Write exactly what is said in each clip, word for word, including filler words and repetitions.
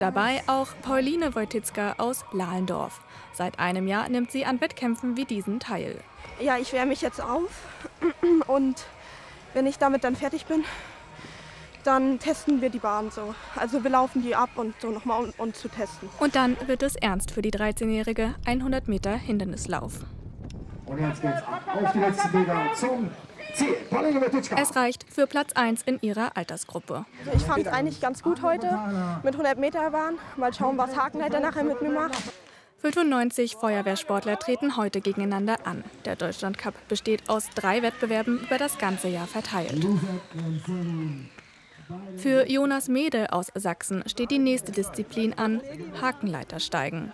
Dabei auch Pauline Wojtycka aus Lahlendorf. Seit einem Jahr nimmt sie an Wettkämpfen wie diesen teil. Ja, ich wärme mich jetzt auf und wenn ich damit dann fertig bin, dann testen wir die Bahn so. Also wir laufen die ab und so nochmal, um uns zu testen. Und dann wird es ernst für die dreizehnjährige hundert Meter Hindernislauf. Und jetzt geht's ab auf die letzten Meter zum Ziel. Pauline Wojtycka. Es reicht für Platz eins in ihrer Altersgruppe. Also ich fand es eigentlich ganz gut heute mit hundert Meter Bahn. Mal schauen, was Hakenleiter nachher mit mir macht. fünfundneunzig Feuerwehrsportler treten heute gegeneinander an. Der Deutschlandcup besteht aus drei Wettbewerben über das ganze Jahr verteilt. Für Jonas Mede aus Sachsen steht die nächste Disziplin an, Hakenleitersteigen.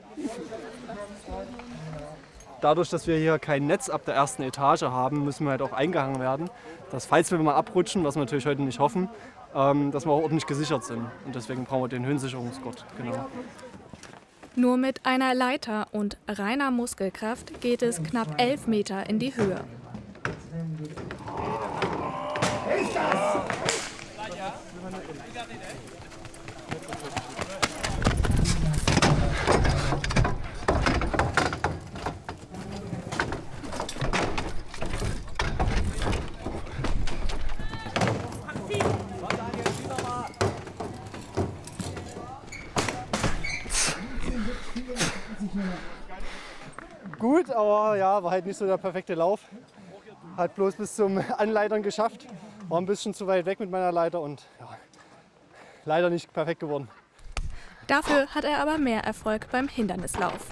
Dadurch, dass wir hier kein Netz ab der ersten Etage haben, müssen wir halt auch eingehangen werden. Dass, falls wir mal abrutschen, was wir natürlich heute nicht hoffen, ähm, dass wir auch ordentlich gesichert sind. Und deswegen brauchen wir den Höhensicherungsgurt. Genau. Nur mit einer Leiter und reiner Muskelkraft geht es knapp elf Meter in die Höhe. Ist das? Gut, aber ja, war halt nicht so der perfekte Lauf. Hat bloß bis zum Anleitern geschafft. War ein bisschen zu weit weg mit meiner Leiter und ja, leider nicht perfekt geworden. Dafür hat er aber mehr Erfolg beim Hindernislauf.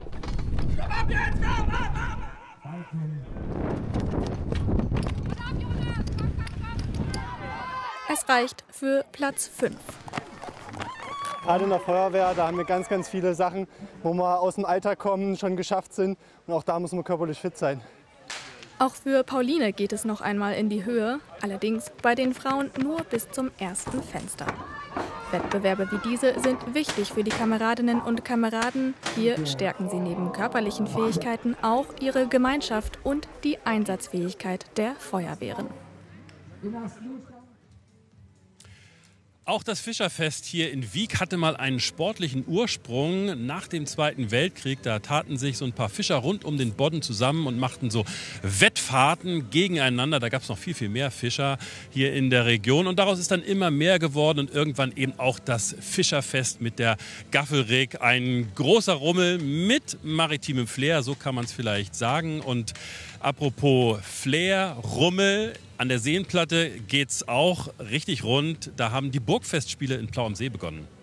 Es reicht für Platz fünf. Gerade in der Feuerwehr, da haben wir ganz, ganz viele Sachen, wo wir aus dem Alltag kommen, schon geschafft sind. Und auch da muss man körperlich fit sein. Auch für Pauline geht es noch einmal in die Höhe, allerdings bei den Frauen nur bis zum ersten Fenster. Wettbewerbe wie diese sind wichtig für die Kameradinnen und Kameraden. Hier stärken sie neben körperlichen Fähigkeiten auch ihre Gemeinschaft und die Einsatzfähigkeit der Feuerwehren. Auch das Fischerfest hier in Wiek hatte mal einen sportlichen Ursprung. Nach dem Zweiten Weltkrieg, da taten sich so ein paar Fischer rund um den Bodden zusammen und machten so Wettfahrten gegeneinander. Da gab es noch viel, viel mehr Fischer hier in der Region. Und daraus ist dann immer mehr geworden und irgendwann eben auch das Fischerfest mit der Gaffelrig. Ein großer Rummel mit maritimem Flair, so kann man es vielleicht sagen. Und apropos Flair, Rummel, an der Seenplatte geht's auch richtig rund. Da haben die Burgfestspiele in Plau am See begonnen.